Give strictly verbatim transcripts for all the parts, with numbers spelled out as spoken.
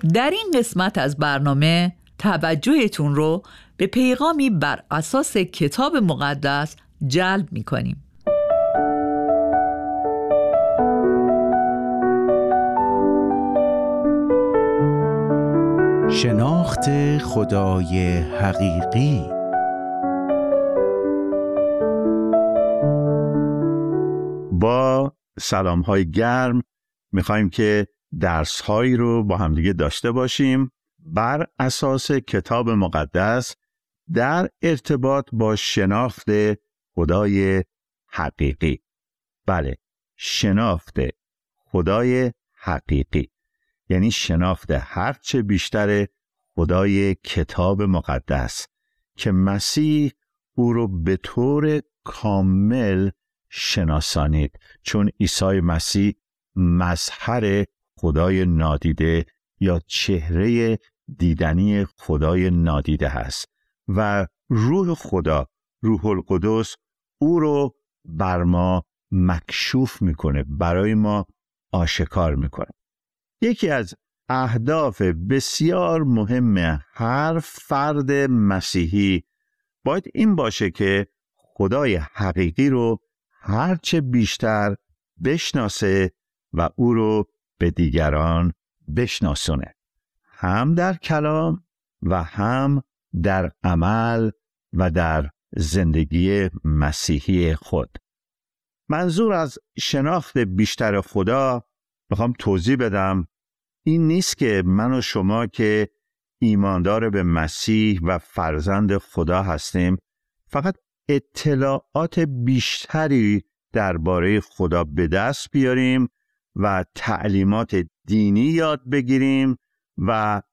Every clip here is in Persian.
در این قسمت از برنامه توجهتون رو به پیغامی بر اساس کتاب مقدس جلب می‌کنیم. شناخت خدای حقیقی. با سلام‌های گرم می‌خوایم که درس‌هایی رو با همدیگه داشته باشیم بر اساس کتاب مقدس در ارتباط با شناخت خدای حقیقی. بله، شناخت خدای حقیقی یعنی شناخت هرچه بیشتر خدای کتاب مقدس که مسیح او رو به طور کامل شناسانید، چون عیسی مسیح مظهر خدای نادیده یا چهره دیدنی خدای نادیده هست و روح خدا، روح القدس او رو بر ما مکشوف میکنه، برای ما آشکار میکنه. یکی از اهداف بسیار مهم هر فرد مسیحی باید این باشه که خدای حقیقی رو هرچه بیشتر بشناسه و او رو به دیگران بشناسونه، هم در کلام و هم در عمل و در زندگی مسیحی خود. منظور از شناخت بیشتر خدا میخوام توضیح بدم این نیست که من و شما که ایماندار به مسیح و فرزند خدا هستیم فقط اطلاعات بیشتری درباره خدا به دست بیاریم و تعلیمات دینی یاد بگیریم و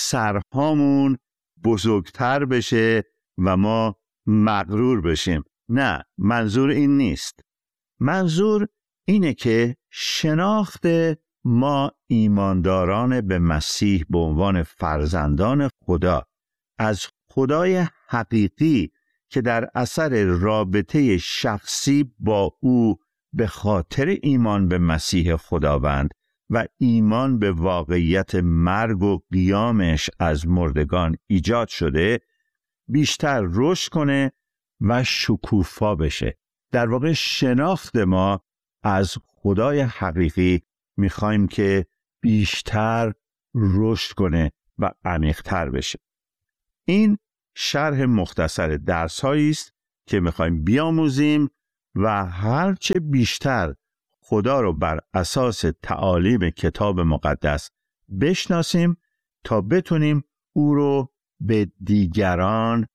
سرهامون بزرگتر بشه و ما مغرور بشیم. نه، منظور این نیست. منظور اینه که شناخت ما ایمانداران به مسیح به عنوان فرزندان خدا از خدای حقیقی که در اثر رابطه شخصی با او به خاطر ایمان به مسیح خداوند و ایمان به واقعیت مرگ و قیامش از مردگان ایجاد شده بیشتر رشد کنه و شکوفا بشه. در واقع شناخت ما از خدای حقیقی میخوایم که بیشتر رشد کنه و عمیق‌تر بشه. این شرح مختصر درس هایی است که میخوایم بیاموزیم و هرچه بیشتر خدا رو بر اساس تعالیم کتاب مقدس بشناسیم تا بتونیم او رو به دیگران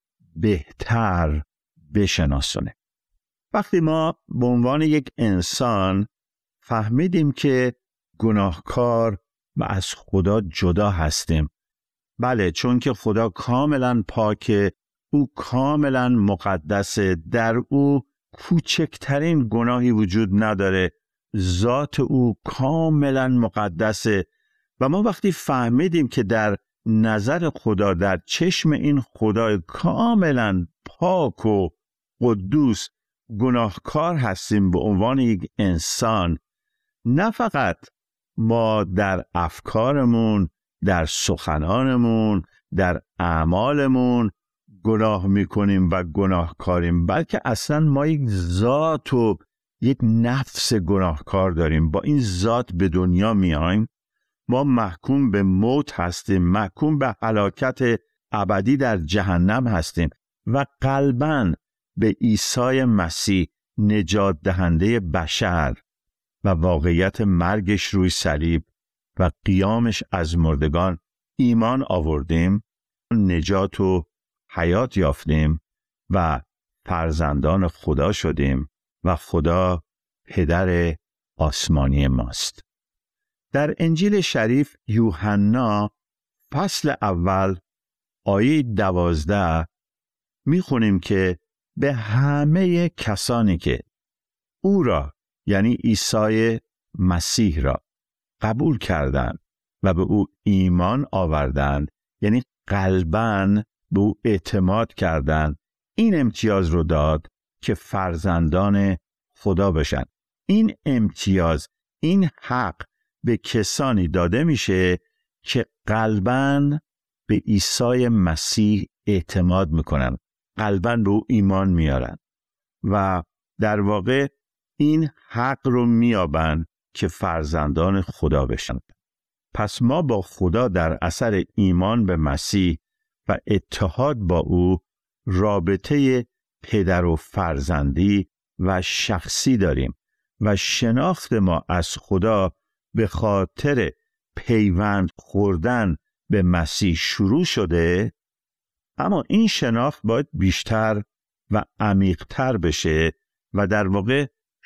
بهتر بشناسونه. وقتی ما به عنوان یک انسان فهمیدیم که گناهکار و از خدا جدا هستیم، بله، چون که خدا کاملا پاکه، او کاملا مقدسه، در او کوچکترین گناهی وجود نداره، ذات او کاملا مقدسه و ما وقتی فهمیدیم که در نظر خدا، در چشم این خدای کاملا پاک و قدوس گناهکار هستیم به عنوان یک انسان، نه فقط ما در افکارمون، در سخنانمون، در اعمالمون گناه میکنیم و گناهکاریم، بلکه اصلا ما یک ذات و یک نفس گناهکار داریم. با این ذات به دنیا میایم، ما محکوم به موت هستیم، محکوم به هلاکت ابدی در جهنم هستیم و قلباً به عیسی مسیح نجات دهنده بشر و واقعیت مرگش روی صلیب و قیامش از مردگان ایمان آوردیم، نجات و حیات یافتیم و فرزندان خدا شدیم و خدا پدر آسمانی ماست. در انجیل شریف یوحنا فصل اول آیه دوازده میخونیم که به همه کسانی که او را، یعنی عیسی مسیح را قبول کردند و به او ایمان آوردند، یعنی قلباً به او اعتماد کردند، این امتیاز رو داد که فرزندان خدا بشن. این امتیاز، این حق به کسانی داده میشه که قلباً به عیسی مسیح اعتماد میکنن، قلباً به او ایمان میارن و در واقع این حق رو میابن که فرزندان خدا بشن. پس ما با خدا در اثر ایمان به مسیح و اتحاد با او رابطه پدر و فرزندی و شخصی داریم و شناخت ما از خدا به خاطر پیوند خوردن به مسیح شروع شده، اما این شناخت باید بیشتر و عمیق‌تر بشه و در واقع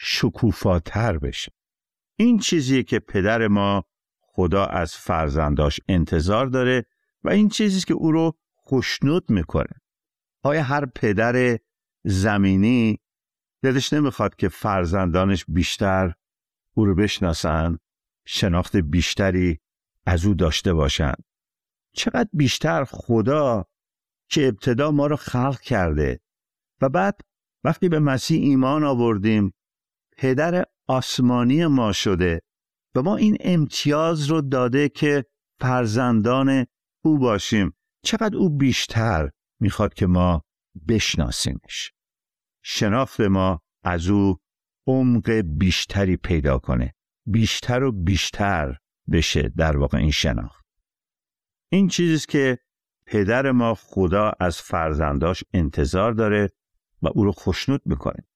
شکوفاتر بشه. این چیزیه که پدر ما خدا از فرزنداش انتظار داره و این چیزیه که او رو خوشنود میکنه. آیا هر پدر زمینی دلش نمیخواد که فرزندانش بیشتر او رو بشناسن، شناخت بیشتری از او داشته باشن؟ چقدر بیشتر خدا که ابتدا ما رو خلق کرده و بعد وقتی به مسیح ایمان آوردیم پدر آسمانی ما شده و ما این امتیاز رو داده که فرزندان او باشیم. چقدر او بیشتر میخواد که ما بشناسیمش، شناخت ما از او عمق بیشتری پیدا کنه، بیشتر و بیشتر بشه. در واقع این شناخت این چیزیست که پدر ما خدا از فرزنداش انتظار داره و او رو خوشنود میکنه.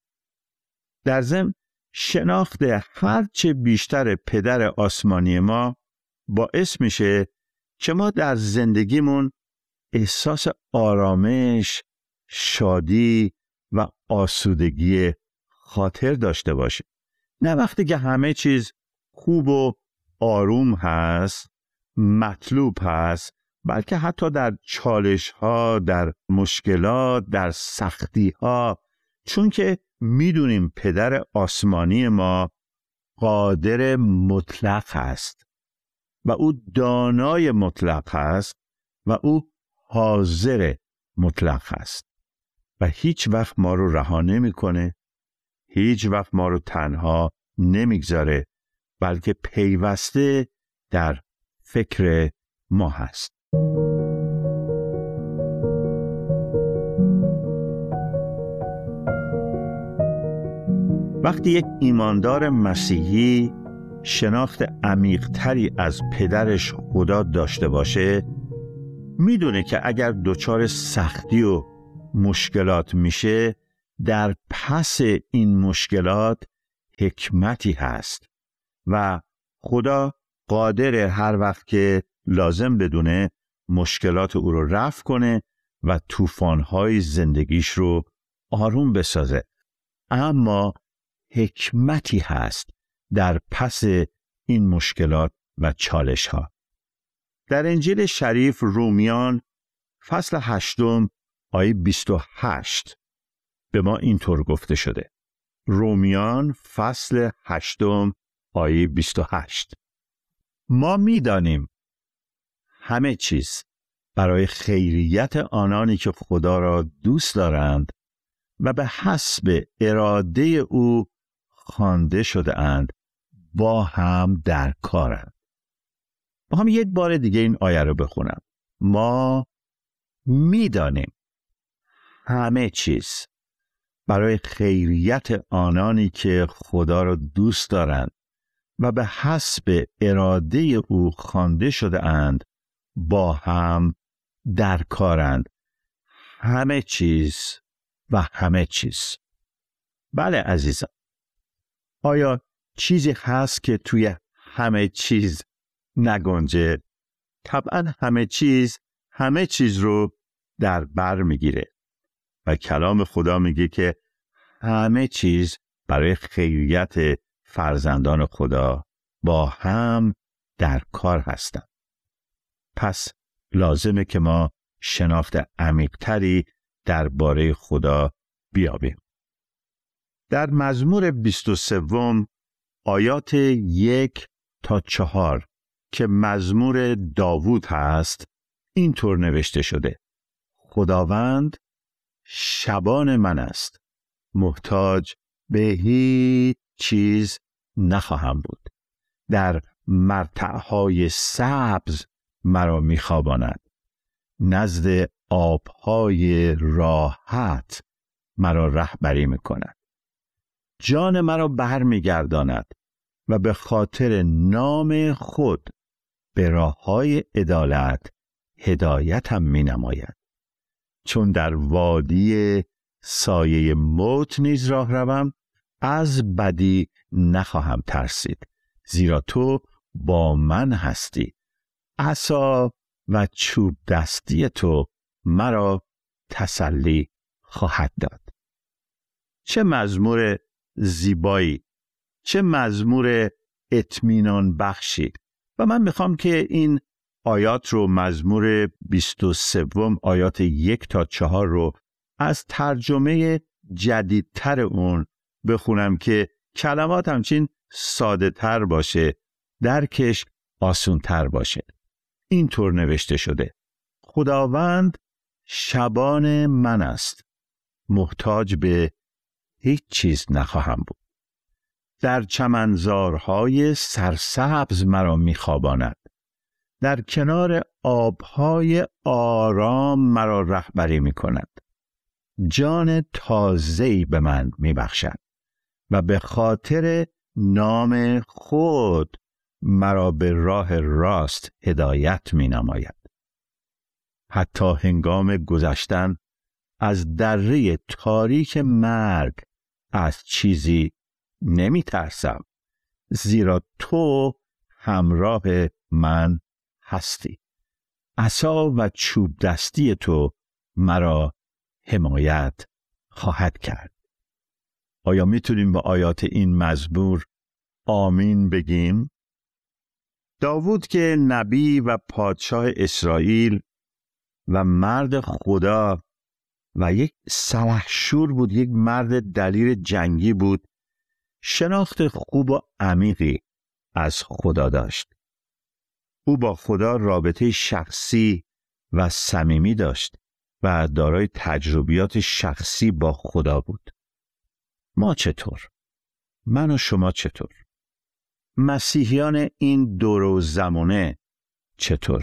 در ضمن شناخت هرچه بیشتر پدر آسمانی ما باعث میشه که ما در زندگیمون احساس آرامش، شادی و آسودگی خاطر داشته باشه. نه وقتی که همه چیز خوب و آروم هست، مطلوب هست، بلکه حتی در چالش ها، در مشکلات، در سختی ها، چون که میدونیم پدر آسمانی ما قادر مطلق هست و او دانای مطلق هست و او حاضر مطلق هست و هیچ وقت ما رو رها نمیکنه، هیچ وقت ما رو تنها نمیگذاره، بلکه پیوسته در فکر ما هست. وقتی یک ایماندار مسیحی شناخت عمیق‌تری از پدرش خدا داشته باشه، میدونه که اگر دچار سختی و مشکلات میشه، در پس این مشکلات حکمتی هست و خدا قادر هر وقت که لازم بدونه مشکلات او رو رفع کنه و طوفان‌های زندگیش رو آروم بسازه. اما حکمتی هست در پس این مشکلات و چالش ها. در انجیل شریف رومیان فصل هشتم آیه بیست و هشت به ما اینطور گفته شده. رومیان فصل هشتم آیه بیست و هشت: ما می‌دانیم همه چیز برای خیریت آنانی که خدا را دوست دارند و به حسب اراده او خوانده شده اند با هم در کارند. با هم یک بار دیگه این آیه رو بخونم. ما می‌دانیم همه چیز برای خیریت آنانی که خدا را دوست دارند و به حسب اراده او خوانده شده اند با هم در کارند. همه چیز و همه چیز. بله عزیزم، آیا چیزی هست که توی همه چیز نگنجه؟ طبعا همه چیز همه چیز رو در بر میگیره و کلام خدا میگه که همه چیز برای خیریت فرزندان خدا با هم در کار هستن. پس لازمه که ما شناخت عمیق‌تری درباره خدا بیابیم. در مزمور بیست و سوم آیات یک تا چهار که مزمور داوود هست اینطور نوشته شده: خداوند شبان من است، محتاج به هیچ چیز نخواهم بود. در مرتعهای سبز مرا میخواباند، نزد آبهای راحت مرا رهبری میکند. جان مرا برمیگرداند و به خاطر نام خود به راههای عدالت هدایتم مینماید. چون در وادی سایه موت نیز راه روم، از بدی نخواهم ترسید، زیرا تو با من هستی. عصا و چوب دستی تو مرا تسلی خواهد داد. چه مزمور زیبایی، چه مزمور اطمینان بخشی. و من میخوام که این آیات رو، مزمور بیست و سه آیات یک تا چهار رو از ترجمه جدیدتر اون بخونم که کلمات همچین ساده تر باشه، درکش آسون تر باشه. اینطور نوشته شده: خداوند شبان من است، محتاج به هیچ چیز نخواهم بود. در چمنزارهای سرسبز مرا میخواباند، در کنار آبهای آرام مرا رهبری میکند. جان تازه‌ای به من میبخشد و به خاطر نام خود مرا به راه راست هدایت مینماید. حتی هنگام گذشتن از دره تاریک مرگ از چیزی نمی ترسم، زیرا تو همراه من هستی. عصا و چوب دستی تو مرا حمایت خواهد کرد. آیا میتونیم با آیات این مزمور آمین بگیم؟ داوود که نبی و پادشاه اسرائیل و مرد خدا و یک سلحشور بود، یک مرد دلیر جنگی بود، شناخت خوب و عمیقی از خدا داشت. او با خدا رابطه شخصی و صمیمی داشت و دارای تجربیات شخصی با خدا بود. ما چطور؟ من و شما چطور؟ مسیحیان این دور و زمانه چطور؟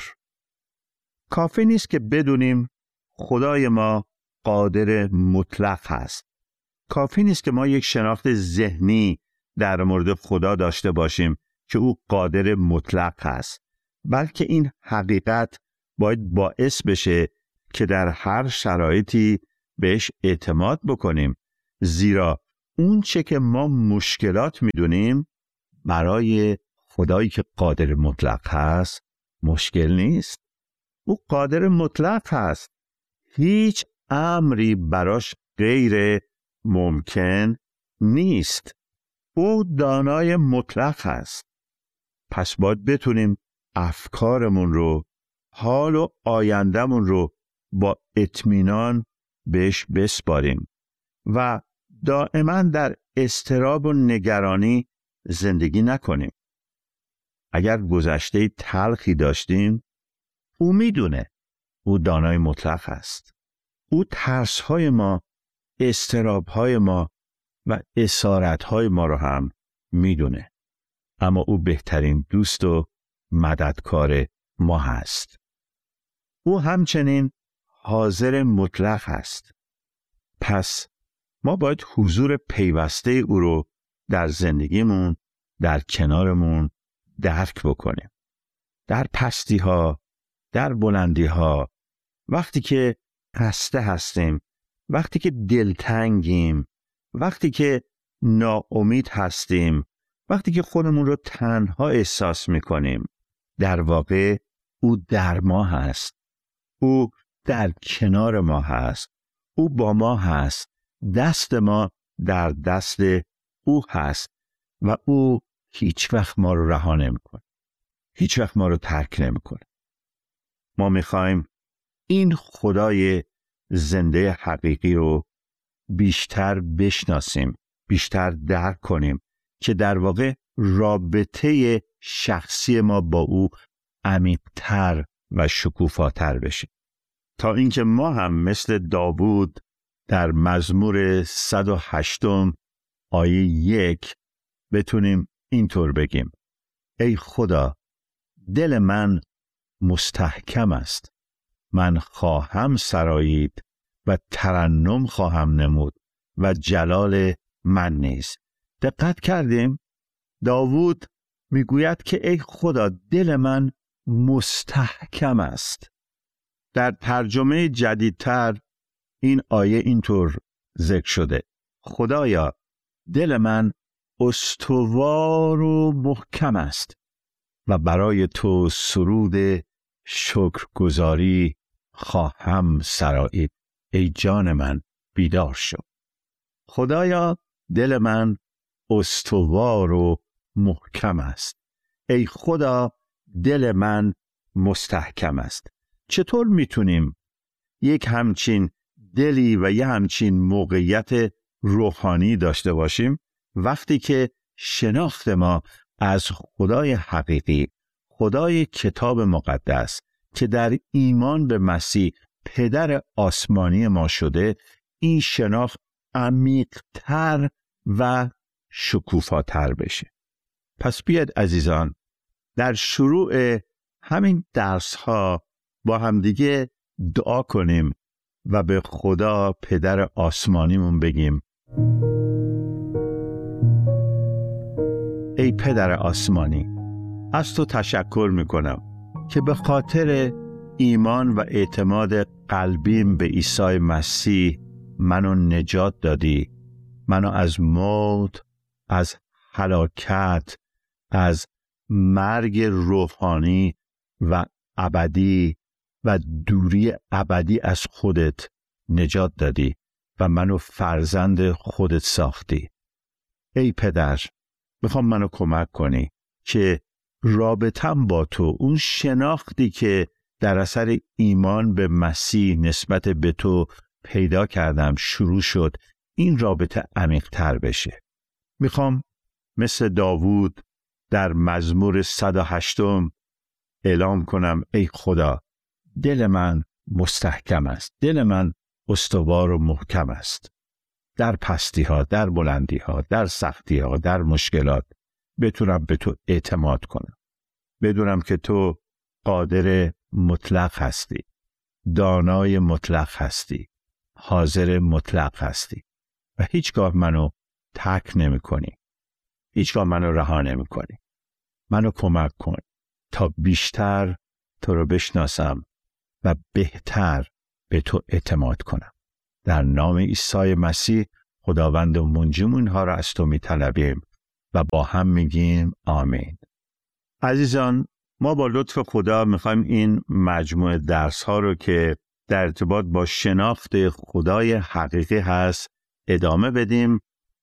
کافی نیست که بدونیم خدای ما قادر مطلق هست. کافی نیست که ما یک شناخت ذهنی در مورد خدا داشته باشیم که او قادر مطلق هست، بلکه این حقیقت باید باعث بشه که در هر شرایطی بهش اعتماد بکنیم، زیرا اون چه که ما مشکلات میدونیم برای خدایی که قادر مطلق هست مشکل نیست. او قادر مطلق هست، هیچ امری براش غیر ممکن نیست. او دانای مطلق هست. پس باید بتونیم افکارمون رو، حال و آیندهمون رو با اطمینان بهش بسپاریم و دائما در اضطراب و نگرانی زندگی نکنیم. اگر گذشته تلخی داشتیم، او میدونه. او دانای مطلق است. او ترس‌های ما، اضطراب‌های ما و اسارت‌های ما رو هم میدونه. اما او بهترین دوست و مددکار ما هست. او همچنین حاضر مطلق است. پس ما باید حضور پیوسته او رو در زندگیمون، در کنارمون درک بکنیم. در پستی ها، در بلندی ها، وقتی که خسته هستیم، وقتی که دلتنگیم، وقتی که ناامید هستیم، وقتی که خودمون رو تنها احساس میکنیم، در واقع او در ما هست. او در کنار ما هست. او با ما هست. دست ما در دست او هست و او هیچ وقت ما رو رها نمیکنه. هیچ وقت ما رو ترک نمیکنه. ما میخوایم این خدای زنده حقیقی رو بیشتر بشناسیم، بیشتر درک کنیم که در واقع رابطه شخصی ما با او عمیق‌تر و شکوفاتر بشه، تا اینکه ما هم مثل داوود در مزمور صد و هشت آیه یک بتونیم اینطور بگیم: ای خدا، دل من مستحکم است. من خواهم سرایید و ترنم خواهم نمود و جلال من نیز. دقت کردیم؟ داوود میگوید که ای خدا دل من مستحکم است. در ترجمه جدیدتر این آیه اینطور ذکر شده: خدایا دل من استوار و محکم است و برای تو سرود شکرگزاری خواهم سرایید. ای جان من بیدار شو. خدایا دل من استوار و محکم است. ای خدا دل من مستحکم است. چطور میتونیم یک همچین دلی و یه همچین موقعیت روحانی داشته باشیم وقتی که شناخت ما از خدای حقیقی، خدای کتاب مقدس که در ایمان به مسیح پدر آسمانی ما شده، این شناخت عمیق‌تر و شکوفاتر بشه. پس بیاد عزیزان در شروع همین درس ها با همدیگه دعا کنیم و به خدا پدر آسمانیمون بگیم: ای پدر آسمانی، از تو تشکر میکنم که به خاطر ایمان و اعتماد قلبیم به عیسی مسیح منو نجات دادی. منو از موت، از هلاکت، از مرگ روحانی و ابدی و دوری ابدی از خودت نجات دادی و منو فرزند خودت ساختی. ای پدر، میخوام منو کمک کنی که رابطم با تو، اون شناختی که در اثر ایمان به مسیح نسبت به تو پیدا کردم شروع شد، این رابطه عمیق‌تر بشه. میخوام مثل داوود در مزمور صد و هشتم اعلام کنم: ای خدا دل من مستحکم است، دل من استوار و محکم است. در پستی ها، در بلندی ها، در سختی ها، در مشکلات بتونم به تو اعتماد کنم. بدونم که تو قادر مطلق هستی، دانای مطلق هستی، حاضر مطلق هستی و هیچگاه منو ترک نمی کنی. هیچگاه منو رها نمی کنی. منو کمک کن تا بیشتر تو رو بشناسم و بهتر به تو اعتماد کنم. در نام عیسی مسیح خداوند و منجیمون اینها را از تو می طلبیم و با هم میگیم آمین. عزیزان، ما با لطف خدا میخوایم این مجموعه درس ها رو که در ارتباط با شناخت خدای حقیقی هست ادامه بدیم.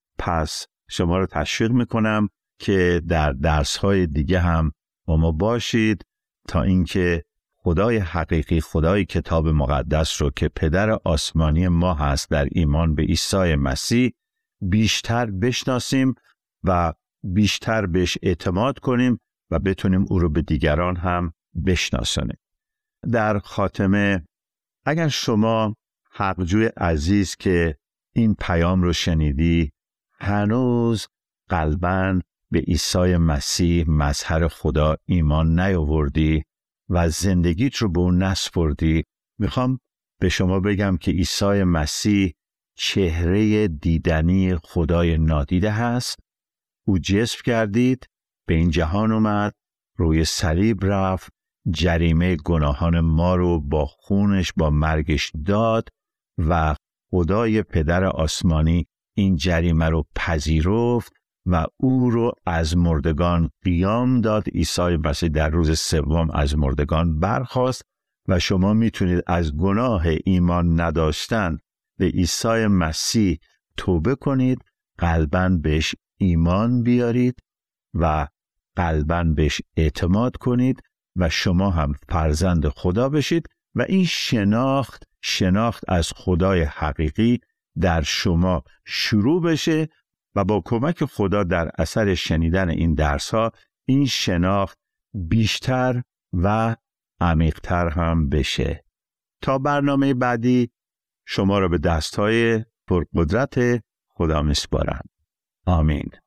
پس شما رو تشویق میکنم که در درس های دیگه هم با ما باشید تا اینکه خدای حقیقی، خدای کتاب مقدس رو که پدر آسمانی ما هست در ایمان به عیسی مسیح بیشتر بشناسیم و بیشتر بهش اعتماد کنیم و بتونیم او رو به دیگران هم بشناسونیم. در خاتمه، اگر شما حقجوی عزیز که این پیام رو شنیدی هنوز قلباً به عیسی مسیح مظهر خدا ایمان نیاوردی و زندگیت رو به اون نسپردی، میخوام به شما بگم که عیسی مسیح چهره دیدنی خدای نادیده هست. او جسم گردید، به این جهان اومد، روی صلیب رفت، جریمه گناهان ما رو با خونش، با مرگش داد و خدای پدر آسمانی این جریمه رو پذیرفت و او رو از مردگان قیام داد. عیسی مسیح در روز سوم از مردگان برخاست و شما میتونید از گناه ایمان نداشتن به عیسی مسیح توبه کنید، قلباً بهش ایمان بیارید و قلباً بهش اعتماد کنید و شما هم فرزند خدا بشید و این شناخت شناخت از خدای حقیقی در شما شروع بشه و با کمک خدا در اثر شنیدن این درس ها این شناخت بیشتر و عمیق‌تر هم بشه. تا برنامه بعدی شما را به دستهای پرقدرت خدا میسپارم. آمین.